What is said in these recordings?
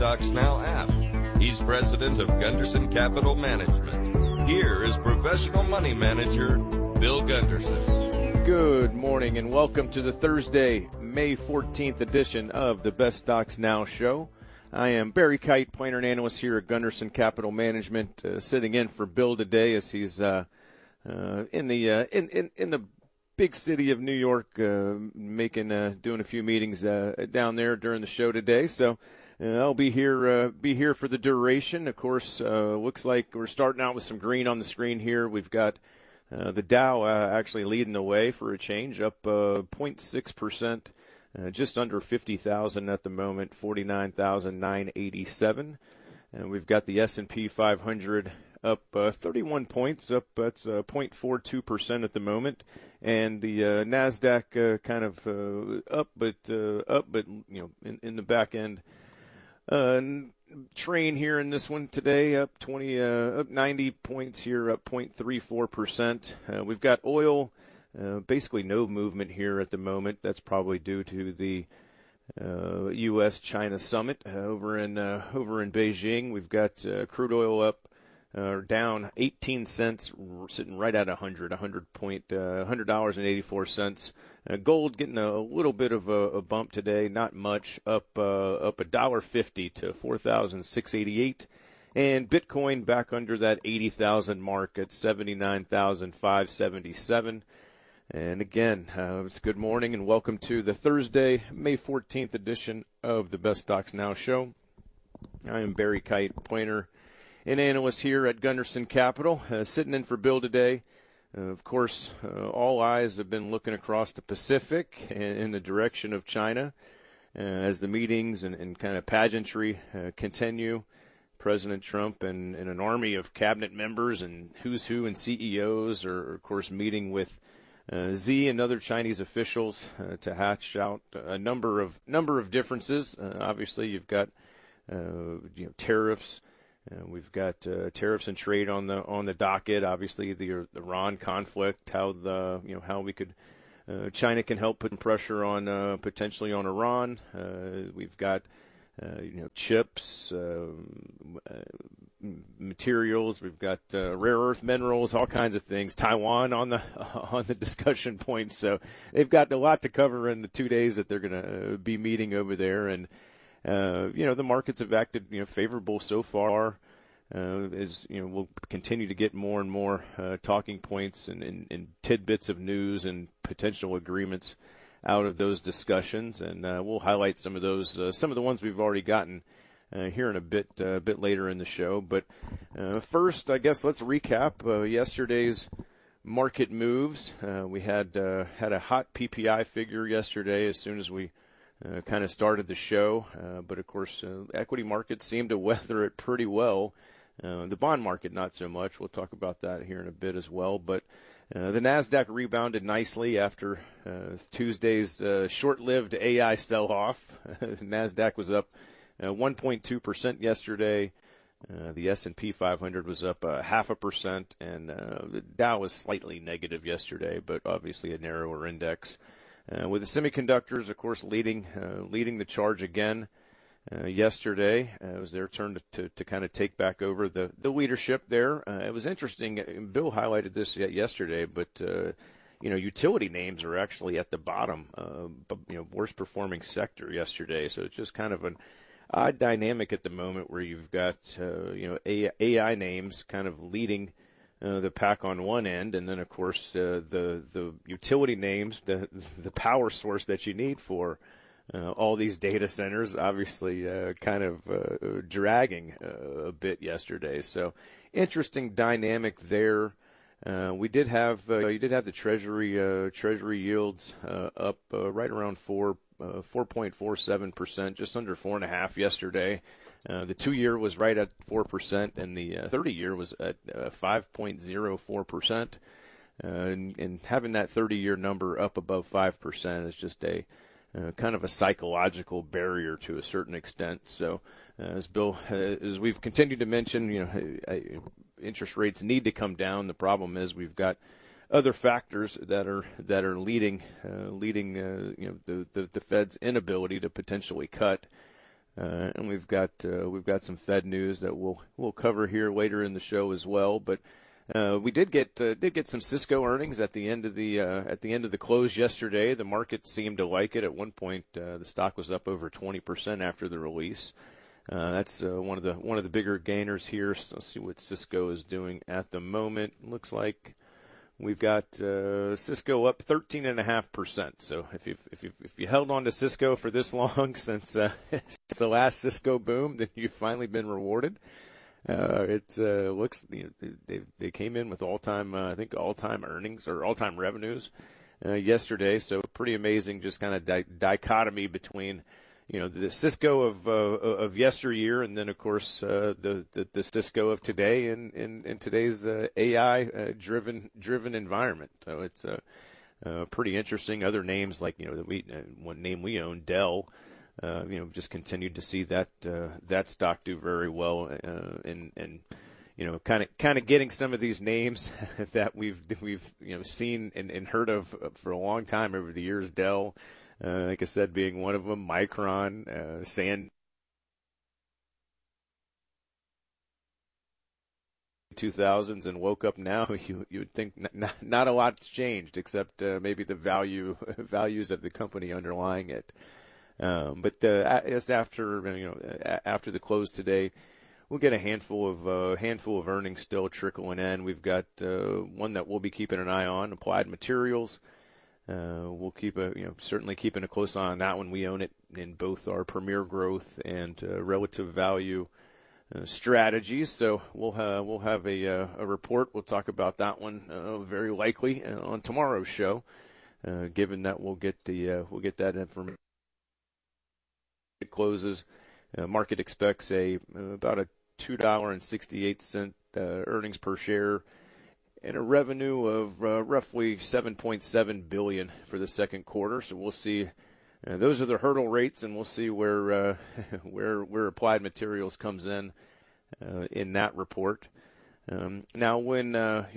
Stocks Now app. He's president of Gunderson Capital Management. Here is professional money manager Bill Gunderson. Good morning and welcome to the Thursday, May 14th edition of the Best Stocks Now show. I am Barry Kite, planner and analyst here at Gunderson Capital Management, sitting in for Bill today as he's in the big city of New York, doing a few meetings down there during the show today. So I'll be here for the duration. Of course, looks like we're starting out with some green on the screen here. We've got the Dow actually leading the way for a change, up 0.6%. Just under 50,000 at the moment, 49,987. And we've got the S&P 500 up 31 points, up that's 0.42% at the moment. And the NASDAQ kind of up, but you know, in the back end. Train here in this one today, up 90 points here, up 0.34%. We've got oil. Basically no movement here at the moment. That's probably due to the U.S.-China summit over in Beijing. We've got crude oil up down 18 cents, sitting right at $100.84. Gold getting a little bit of a bump today, not much, up $1.50 to 4,688. And Bitcoin back under that 80,000 mark at 79,577. And again, it's good morning and welcome to the Thursday, May 14th edition of the Best Stocks Now show. I am Barry Kite, planner and analyst here at Gunderson Capital, sitting in for Bill today. Of course, all eyes have been looking across the Pacific and in the direction of China as the meetings and kind of pageantry continue. President Trump and an army of cabinet members and who's who and CEOs are, of course, meeting with Xi and other Chinese officials to hatch out a number of differences. Obviously, you've got tariffs. We've got tariffs and trade on the docket. Obviously, the Iran conflict. How we could China can help put pressure on potentially on Iran. We've got chips, materials. We've got rare earth minerals, all kinds of things. Taiwan on the discussion point. So they've got a lot to cover in the 2 days that they're going to be meeting over there. And the markets have acted favorable so far. We'll continue to get more and more talking points and tidbits of news and potential agreements out of those discussions, and we'll highlight some of those, some of the ones we've already gotten here in a bit later in the show. But first, I guess let's recap yesterday's market moves. We had a hot PPI figure yesterday as soon as we kind of started the show, but of course, equity markets seemed to weather it pretty well. The bond market, not so much. We'll talk about that here in a bit as well, but the NASDAQ rebounded nicely after Tuesday's short-lived AI sell-off. NASDAQ was up 1.2% yesterday. The S&P 500 was up 0.5%, and the Dow was slightly negative yesterday, but obviously a narrower index. With the semiconductors, of course, leading the charge again. Yesterday, it was their turn to kind of take back over the leadership there. It was interesting. Bill highlighted this yesterday, but utility names are actually at the bottom, worst performing sector yesterday. So it's just kind of an odd dynamic at the moment where you've got AI names kind of leading the pack on one end, and then of course the utility names, the power source that you need for all these data centers, obviously kind of dragging a bit yesterday. So interesting dynamic there. You did have the Treasury yields up right around 4.47%, just under 4.5% yesterday. The 2-year was right at 4%, and the 30-year was at 5.04%. And having that 30-year number up above 5% is just a kind of a psychological barrier to a certain extent. So, as we've continued to mention, interest rates need to come down. The problem is we've got other factors that are leading the Fed's inability to potentially cut. And we've got some Fed news that we'll cover here later in the show as well. But we did get some Cisco earnings at the end of the close yesterday. The market seemed to like it. At one point, the stock was up over 20% after the release. That's one of the bigger gainers here. So let's see what Cisco is doing at the moment. Looks like we've got Cisco up 13.5%. So if you held on to Cisco for this long since the last Cisco boom, then you've finally been rewarded. It looks, they came in with all-time earnings or all-time revenues yesterday. So pretty amazing, just kind of dichotomy between the Cisco of yesteryear, and then of course the Cisco of today in today's AI driven environment. So it's pretty interesting. Other names like one name we own, Dell. Just continued to see that stock do very well, and kind of getting some of these names that we've seen and heard of for a long time over the years. Dell, like I said, being one of them. Micron, SanDisk. 2000s, and woke up now, you would think not a lot's changed except maybe the values of the company underlying it. But as after the close today, we'll get a handful of earnings still trickling in. We've got one that we'll be keeping an eye on, Applied Materials. We'll keep certainly keeping a close eye on that one. We own it in both our Premier Growth and Relative Value strategies. So we'll have a report. We'll talk about that one very likely on tomorrow's show, given that we'll get that information. It closes. Market expects about a $2.68 earnings per share and a revenue of roughly $7.7 billion for the second quarter. So we'll see. Those are the hurdle rates, and we'll see where Applied Materials comes in that report. Now, when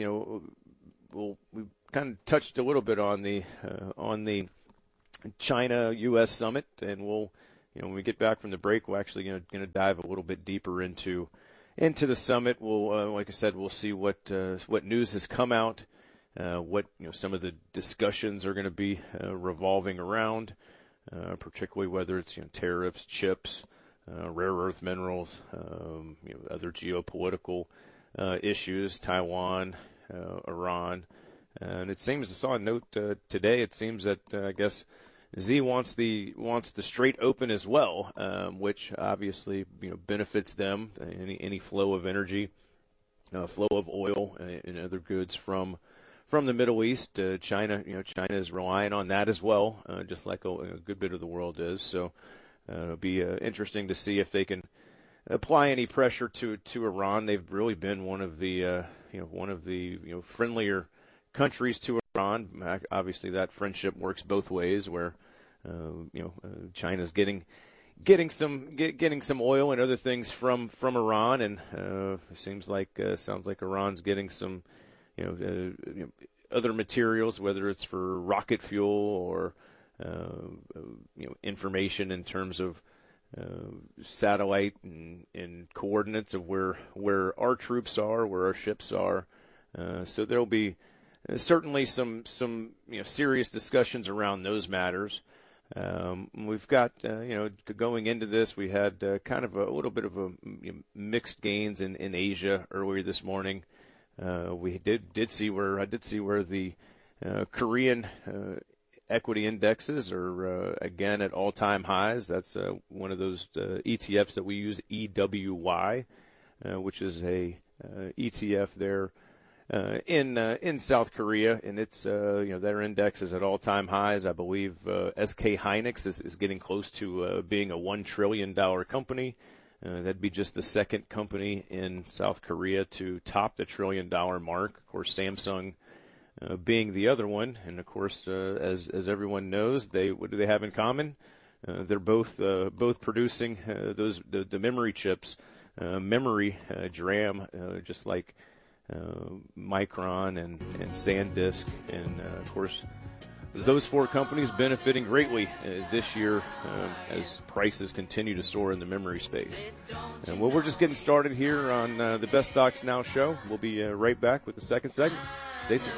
we kind of touched a little bit on the China-U.S. summit, and when we get back from the break, we're actually going to dive a little bit deeper into the summit. We'll, like I said, we'll see what news has come out, what some of the discussions are going to be revolving around, particularly whether it's tariffs, chips, rare earth minerals, other geopolitical issues, Taiwan, Iran, and it seems I saw a note today. It seems that I guess Z wants the Strait open as well, which obviously benefits them. Any flow of energy, flow of oil and other goods from the Middle East. China is relying on that as well, just like a good bit of the world is. So it'll be interesting to see if they can apply any pressure to Iran. They've really been one of the friendlier countries to Iran. Obviously, that friendship works both ways, where China's getting some oil and other things from Iran, and it sounds like Iran's getting some other materials, whether it's for rocket fuel or information in terms of satellite and coordinates of where our troops are, where our ships are. So there'll be certainly some serious discussions around those matters. We've got going into this, we had kind of a little bit of a mixed gains in Asia earlier this morning. We did see where the Korean equity indexes are again at all-time highs. That's one of those ETFs that we use, EWY, which is a ETF there in South Korea, and it's their index is at all-time highs. I believe SK Hynix is getting close to being a $1 trillion company. That'd be just the second company in South Korea to top the $1 trillion mark. Of course, Samsung being the other one, and of course, as everyone knows, what do they have in common? They're both producing the memory chips, memory DRAM, just like Micron and SanDisk, and of course those four companies benefiting greatly this year as prices continue to soar in the memory space. And well, we're just getting started here on the Best Stocks Now show. We'll be right back with the second segment. Stay tuned.